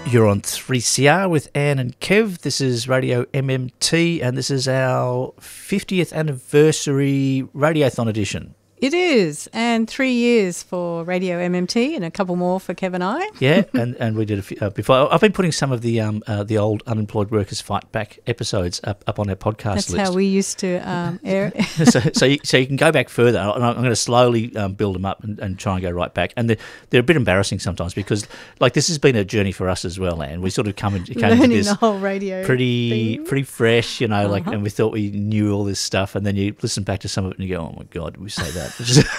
You're on 3CR with Anne and Kev. This is Radio MMT, and this is our 50th anniversary Radiothon edition. It is, and 3 years for Radio MMT and a couple more for Kev and I. Yeah, and we did a few before. I've been putting some of the old Unemployed Workers Fight Back episodes up on our podcast That's list. how we used to air it. so you can go back further. And I'm going to slowly build them up and try and go right back. And they're a bit embarrassing sometimes because, like, this has been a journey for us as well, Anne. We sort of came into this the whole radio pretty fresh, you know, Uh-huh. and we thought we knew all this stuff, and then you listen back to some of it and you go, oh my God, did we say that?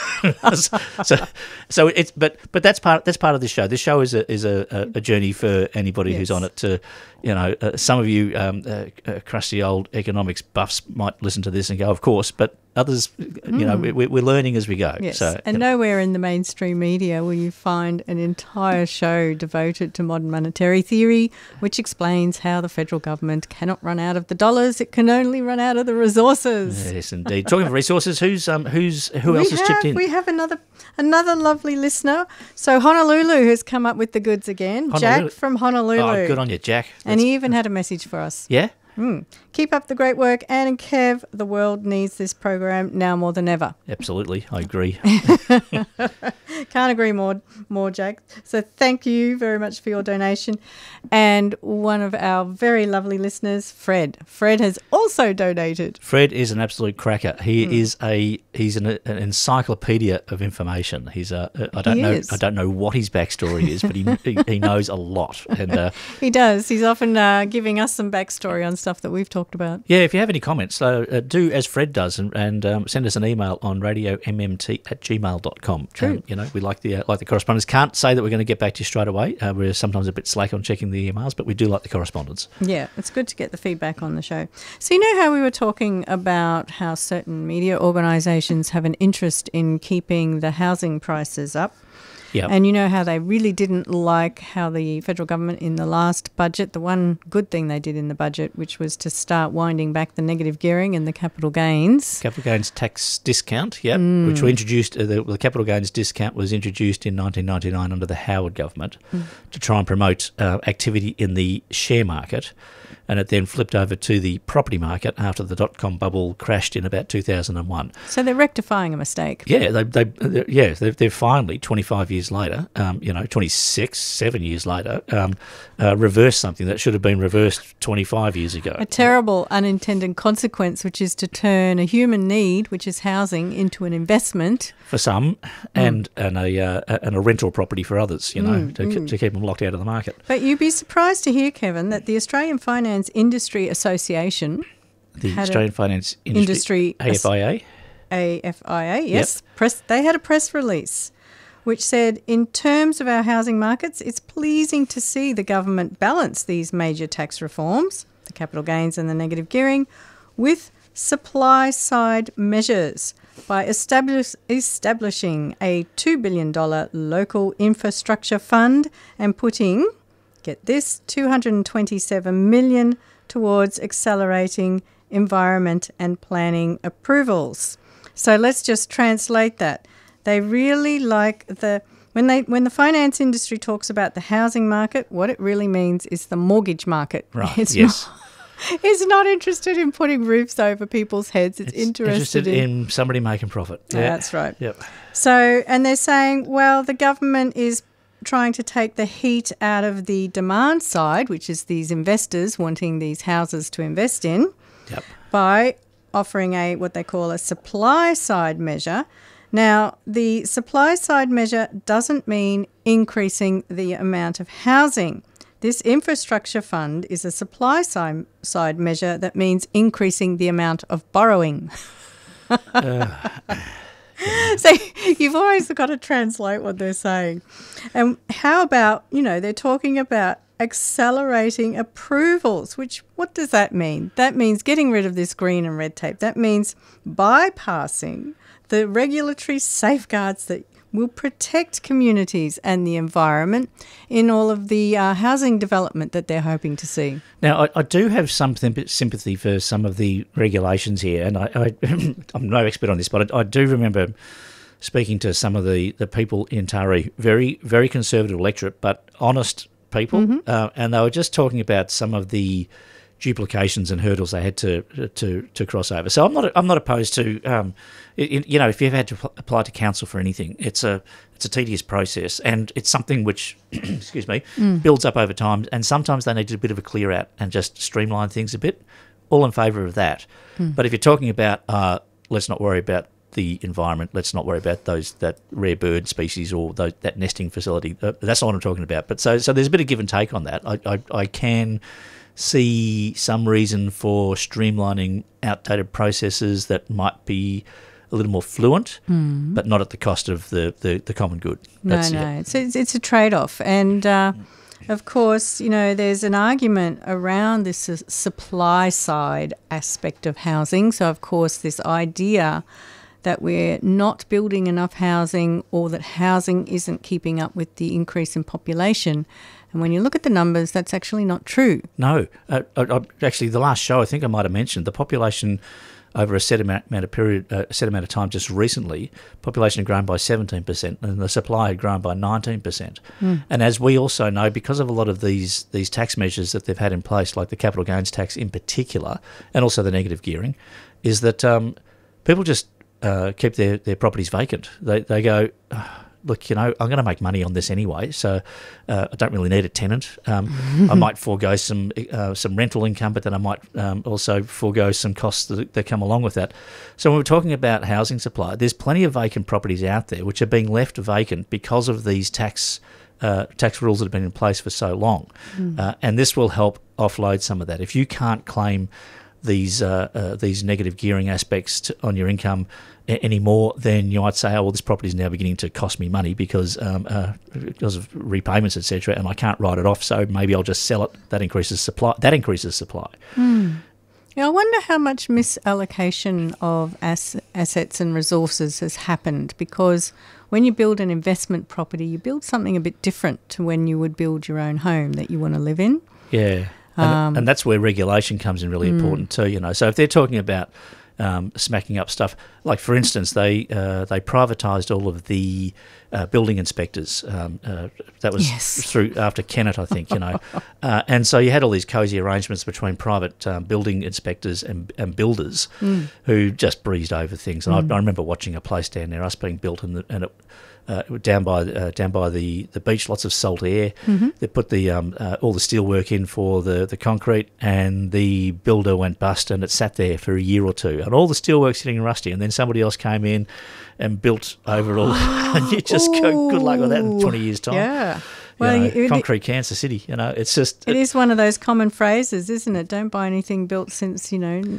so it's but that's part of this show. This show is a journey for anybody who's on it to, you know, some of you crusty old economics buffs might listen to this and go, of course, but others, you know, we're learning as we go. Yes, So, and nowhere in the mainstream media will you find an entire show devoted to modern monetary theory, which explains how the federal government cannot run out of the dollars; it can only run out of the resources. Yes, indeed. Talking of resources, who else has chipped in? We have another lovely listener. So Honolulu has come up with the goods again. Jack from Honolulu. Oh, good on you, Jack. And he even had a message for us. Yeah? Keep up the great work, Anne and Kev. The world needs this program now more than ever. Absolutely, I agree. Can't agree more, Jack. So thank you very much for your donation. And one of our very lovely listeners, Fred. Fred has also donated. Fred is an absolute cracker. He's an encyclopedia of information. I don't know what his backstory is, but he knows a lot. And he does. He's often giving us some backstory on stuff that we've talked about. yeah, if you have any comments, do as Fred does and send us an email on radiommt@gmail.com. True. You know, we like the correspondence. Can't say that we're going to get back to you straight away. We're sometimes a bit slack on checking the emails, but we do like the correspondence. Yeah, it's good to get the feedback on the show. So you know how we were talking about how certain media organisations have an interest in keeping the housing prices up? Yeah. And you know how they really didn't like how the federal government in the last budget, the one good thing they did in the budget, which was to start winding back the negative gearing and the capital gains. Capital gains tax discount, which we introduced. The capital gains discount was introduced in 1999 under the Howard government to try and promote activity in the share market, and it then flipped over to the property market after the dot-com bubble crashed in about 2001. So they're rectifying a mistake. Yeah, they're finally 25 years later, 7 years later, reversed something that should have been reversed 25 years ago. A terrible unintended consequence, which is to turn a human need, which is housing, into an investment For some, and a rental property for others, to keep them locked out of the market. But you'd be surprised to hear, Kevin, that the Australian Finance Industry Association, The Australian Finance Industry AFIA? AFIA, yes, they had a press release which said, in terms of our housing markets, it's pleasing to see the government balance these major tax reforms, the capital gains and the negative gearing, with supply-side measures by establishing a $2 billion local infrastructure fund and putting, get this, $227 million towards accelerating environment and planning approvals. So let's just translate that. They really like when the finance industry talks about the housing market, what it really means is the mortgage market. Right, It's not interested in putting roofs over people's heads. It's interested in somebody making profit. Yeah, that's right. Yep. So, and they're saying, well, the government is trying to take the heat out of the demand side, which is these investors wanting these houses to invest in, by offering what they call a supply side measure. Now, the supply side measure doesn't mean increasing the amount of housing. This infrastructure fund is a supply side measure that means increasing the amount of borrowing. So you've always got to translate what they're saying. And how about, they're talking about accelerating approvals, what does that mean? That means getting rid of this green and red tape. That means bypassing the regulatory safeguards that will protect communities and the environment in all of the housing development that they're hoping to see. Now, I do have some sympathy for some of the regulations here, and I'm no expert on this, but I do remember speaking to some of the people in Taree, very, very conservative electorate, but honest people, and they were just talking about some of the duplications and hurdles they had to cross over. So I'm not opposed to if you've had to apply to council for anything, it's a tedious process, and it's something which excuse me builds up over time, and sometimes they need a bit of a clear out and just streamline things a bit. All in favour of that. But if you're talking about let's not worry about the environment, let's not worry about that rare bird species or that nesting facility, that's not what I'm talking about. But so there's a bit of give and take on that. I can see some reason for streamlining outdated processes that might be a little more fluent, but not at the cost of the common good. It's a trade-off. And, of course, there's an argument around this supply side aspect of housing. So, of course, this idea that we're not building enough housing or that housing isn't keeping up with the increase in population. And when you look at the numbers, that's actually not true. No. Actually, the last show, I think I might have mentioned, the population over a set amount of time just recently, population had grown by 17% and the supply had grown by 19%. And as we also know, because of a lot of these tax measures that they've had in place, like the capital gains tax in particular, and also the negative gearing, is that people just keep their properties vacant. They go, look, I'm going to make money on this anyway, so I don't really need a tenant. I might forego some rental income, but then I might also forego some costs that come along with that. So when we're talking about housing supply, there's plenty of vacant properties out there which are being left vacant because of these tax rules that have been in place for so long. And this will help offload some of that. If you can't claim these negative gearing aspects on your income anymore, then you might say, oh, well, this property is now beginning to cost me money because of repayments, etc., and I can't write it off, so maybe I'll just sell it. That increases supply. Yeah, I wonder how much misallocation of assets and resources has happened, because when you build an investment property, you build something a bit different to when you would build your own home that you want to live in. Yeah. And that's where regulation comes in really important too. So if they're talking about smacking up stuff, like for instance, they privatised all of the building inspectors. That was through after Kennett, I think. And so you had all these cosy arrangements between private building inspectors and builders who just breezed over things. And I remember watching a place down there, us being built, and it. Down by the beach, lots of salt air. They put the all the steel work in for the concrete, and the builder went bust, and it sat there for a year or two, and all the steelwork's sitting rusty. And then somebody else came in and built over it all, and you just go, good luck with that in 20 years' time. Yeah. Well, concrete Kansas City, it's just... It is one of those common phrases, isn't it? Don't buy anything built since,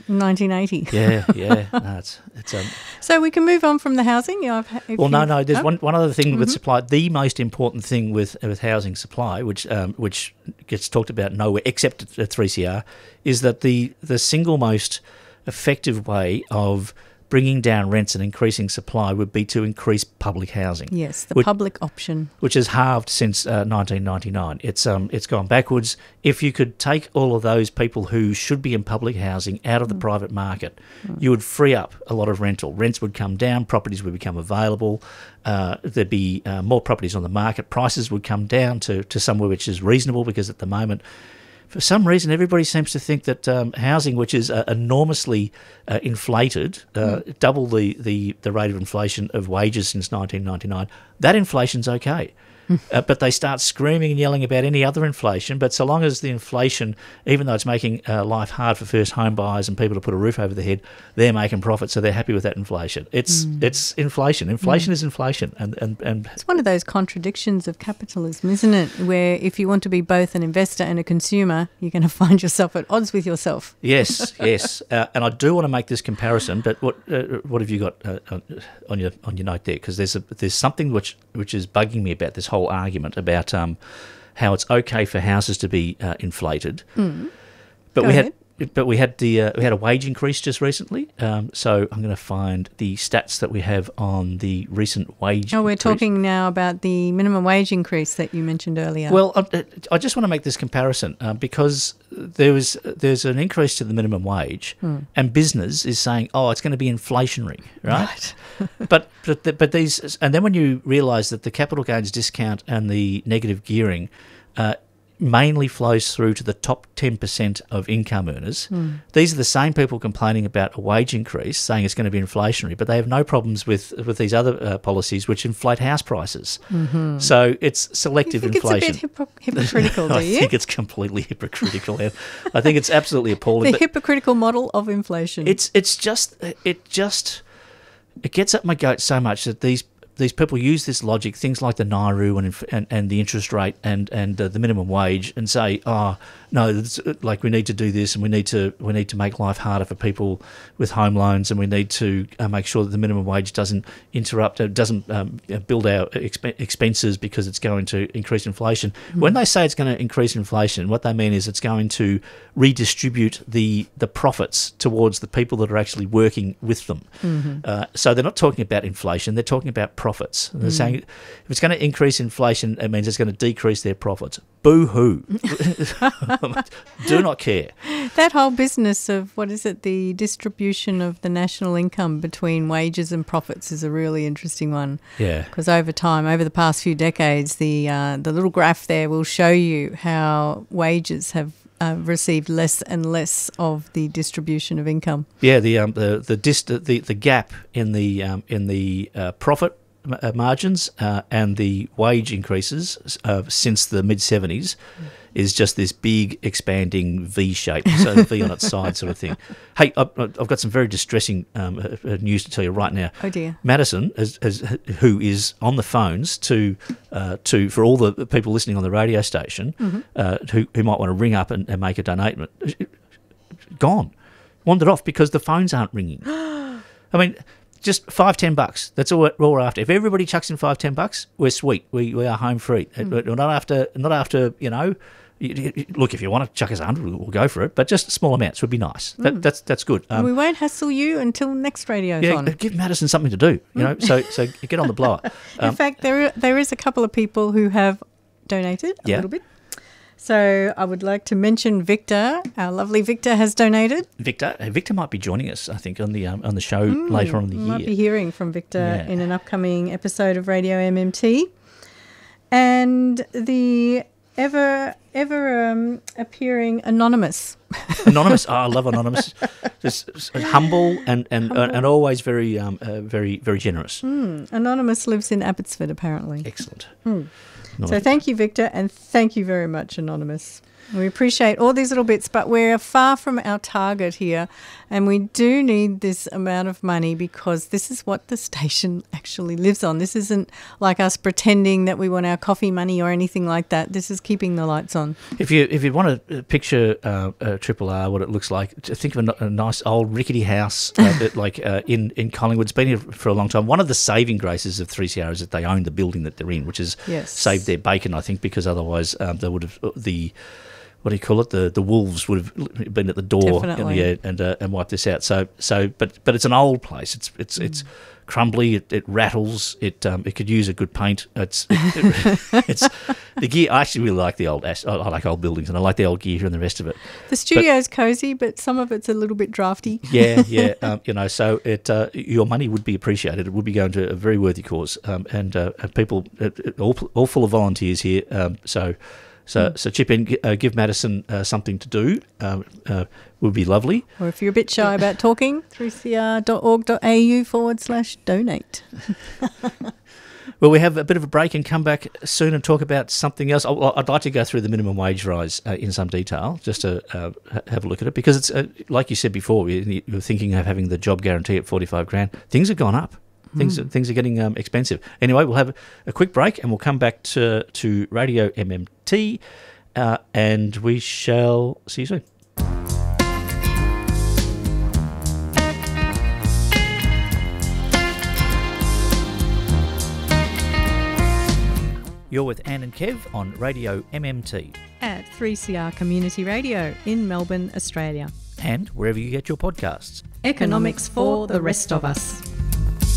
1980. Yeah. No, it's So we can move on from the housing? No. There's one other thing with supply. The most important thing with housing supply, which gets talked about nowhere except at 3CR, is that the single most effective way of bringing down rents and increasing supply would be to increase public housing. Yes, the public option. Which has halved since 1999. It's gone backwards. If you could take all of those people who should be in public housing out of the private market, you would free up a lot of rental. Rents would come down, properties would become available, there'd be more properties on the market, prices would come down to somewhere which is reasonable, because at the moment, for some reason, everybody seems to think that housing, which is enormously inflated, double the rate of inflation of wages since 1999, that inflation's okay. But they start screaming and yelling about any other inflation. But so long as the inflation, even though it's making life hard for first home buyers and people to put a roof over their head, they're making profit, so they're happy with that inflation. It's inflation. Inflation is inflation, and it's one of those contradictions of capitalism, isn't it? Where if you want to be both an investor and a consumer, you're going to find yourself at odds with yourself. Yes. And I do want to make this comparison. But what have you got on your note there? Because there's something which is bugging me about this whole argument about how it's okay for houses to be inflated, but we had a wage increase just recently. So I'm going to find the stats that we have on the recent wage. We're increase. talking now about the minimum wage increase that you mentioned earlier. Well, I just want to make this comparison because there's an increase to the minimum wage, and business is saying, oh, it's going to be inflationary, right? but these, and then when you realise that the capital gains discount and the negative gearing mainly flows through to the top 10% of income earners. These are the same people complaining about a wage increase, saying it's going to be inflationary, but they have no problems with these other policies which inflate house prices. So it's selective inflation. It's a bit hypocritical, do you? I think it's completely hypocritical. And I think it's absolutely appalling. The hypocritical model of inflation. It gets up my goat so much that these people use this logic, things like the Nauru and the interest rate and the minimum wage, and say, oh no, like we need to do this, and we need to make life harder for people with home loans, and we need to make sure that the minimum wage doesn't build our expenses because it's going to increase inflation. When they say it's going to increase inflation, what they mean is it's going to redistribute the profits towards the people that are actually working with them. So they're not talking about inflation; they're talking about profits. They're saying if it's going to increase inflation, it means it's going to decrease their profits. Boo-hoo. Do not care. That whole business of, the distribution of the national income between wages and profits is a really interesting one. Yeah. Because over the past few decades, the little graph there will show you how wages have received less and less of the distribution of income. Yeah, the gap in the profit margins and the wage increases since the mid-70s is just this big expanding V shape, so the V on its side sort of thing. Hey, I've got some very distressing news to tell you right now. Oh dear. Madison, who is on the phones to for all the people listening on the radio station who might want to ring up and make a donation, gone, wandered off because the phones aren't ringing. I mean, just $5-10. That's all we're after. If everybody chucks in $5-10, we're sweet. We are home free. We're not after. Look, if you want to chuck us 100, we'll go for it. But just small amounts would be nice. That's good. We won't hassle you until next radio's on. Give Madison something to do. So get on the blower. In fact, there is a couple of people who have donated a little bit. So I would like to mention Victor. Our lovely Victor has donated. Victor might be joining us, I think, on the show later on in the year. Might be hearing from Victor in an upcoming episode of Radio MMT. And the ever appearing Anonymous. Anonymous. Oh, I love Anonymous. Just humble and always very very generous. Anonymous lives in Abbotsford, apparently. Excellent. So thank you, Victor, and thank you very much, Anonymous. We appreciate all these little bits, but we're far from our target here, and we do need this amount of money because this is what the station actually lives on. This isn't like us pretending that we want our coffee money or anything like that. This is keeping the lights on. If you want to picture Triple R, what it looks like, think of a nice old rickety house in Collingwood. It's been here for a long time. One of the saving graces of 3CR is that they own the building that they're in, which has saved their bacon, I think, because otherwise they would have what do you call it? The wolves would have been at the door and wiped this out. But it's an old place. It's crumbly. It rattles. It could use a good paint. It's the gear. I actually really like the old. I like old buildings, and I like the old gear and the rest of it. The studio's cozy, but some of it's a little bit drafty. Yeah. So your money would be appreciated. It would be going to a very worthy cause, and people all full of volunteers here. So chip in, give Madison something to do would be lovely. Or if you're a bit shy about talking, 3cr.org.au/donate. Well, we have a bit of a break and come back soon and talk about something else. I'd like to go through the minimum wage rise in some detail, just to have a look at it, because it's like you said before, you were thinking of having the job guarantee at $45,000. Things have gone up. Things are getting expensive. Anyway, we'll have a quick break and we'll come back to Radio MMT and we shall see you soon. You're with Anne and Kev on Radio MMT. At 3CR Community Radio in Melbourne, Australia. And wherever you get your podcasts. Economics for the rest of us.